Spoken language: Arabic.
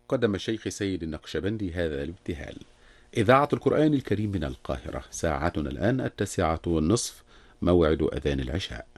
قدم الشيخ سيد النقشبندي هذا الابتهال. إذاعة القرآن الكريم من القاهرة، ساعتنا الآن 9:30، موعد أذان العشاء.